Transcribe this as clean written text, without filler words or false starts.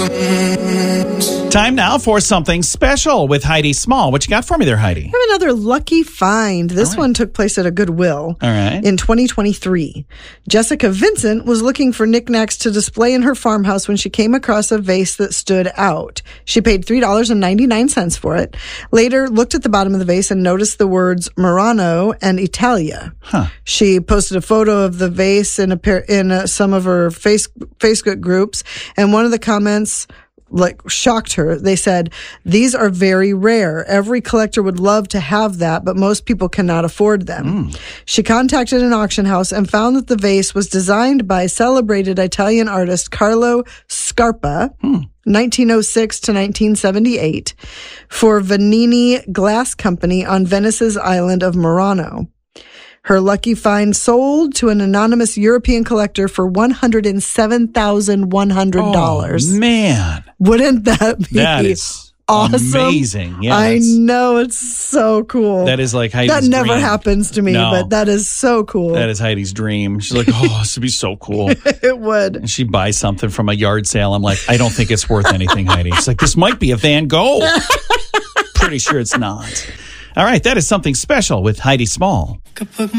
Time now for something special with Heidi Small. What you got for me there, Heidi? I have another lucky find. This one took place at a Goodwill in 2023. Jessica Vincent was looking for knickknacks to display in her farmhouse when she came across a vase that stood out. She paid $3.99 for it. Later, looked at the bottom of the vase and noticed the words Murano and Italia. She posted a photo of the vase in some of her Facebook groups, and one of the comments shocked her. They said, "These are very rare. Every collector would love to have that, but most people cannot afford them." She contacted an auction house and found that the vase was designed by celebrated Italian artist Carlo Scarpa, 1906 to 1978, for Vanini Glass Company on Venice's island of Murano. Her lucky find sold to an anonymous European collector for $107,100. Oh, man. Wouldn't that be awesome? Amazing. Yeah, I know. It's so cool. That is like Heidi's That never dream. happens to me, but that is so cool. That is Heidi's dream. She's like, oh, this would be so cool. It would. And she buys something from a yard sale. I'm like, I don't think it's worth anything, Heidi. She's like, this might be a Van Gogh. Pretty sure it's not. All right, that is something special with Heidi Small.